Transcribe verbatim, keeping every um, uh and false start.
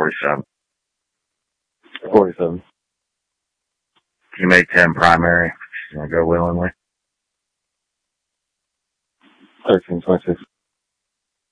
forty-seven. forty-seven. Can you make ten primary? You want to go willingly? thirteen twenty-six.